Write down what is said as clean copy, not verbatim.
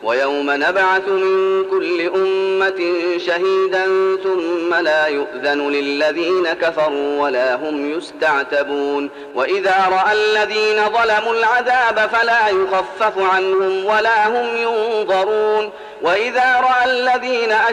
ويوم نبعث من كل أمة شهيدا ثم لا يؤذن للذين كفروا ولا هم يستعتبون وإذا رأى الذين ظلموا العذاب فلا يخفف عنهم ولا هم ينظرون وإذا رأى الذين